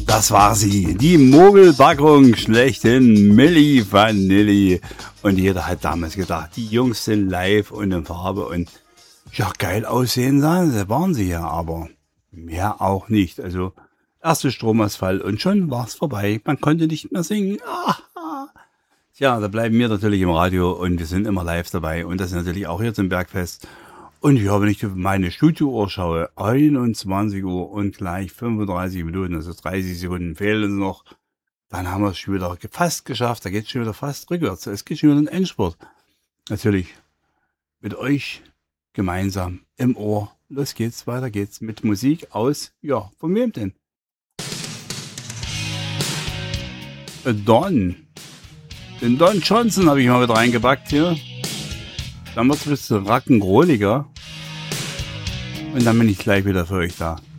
Das war sie, die Mogelpackung schlechthin, Milli Vanilli. Und jeder hat damals gedacht, die Jungs sind live und in Farbe und ja, geil aussehen sahen sie, waren sie ja, aber mehr auch nicht. Also erste Stromausfall und schon war's vorbei. Man konnte nicht mehr singen. Tja, da bleiben wir natürlich im Radio und wir sind immer live dabei. Und das natürlich auch hier zum Bergfest. Und ja, wenn ich auf meine Studiouhr schaue, 21 Uhr und gleich 35 Minuten, also 30 Sekunden fehlen uns noch, dann haben wir es schon wieder fast geschafft. Da geht es schon wieder fast rückwärts. Es geht schon wieder in den Endspurt. Natürlich mit euch gemeinsam im Ohr. Los geht's, weiter geht's mit Musik aus, ja, von wem denn? Don. Den Don Johnson habe ich mal wieder reingepackt hier. Dann wird's ein bisschen rock'n'rolliger. Und dann bin ich gleich wieder für euch da.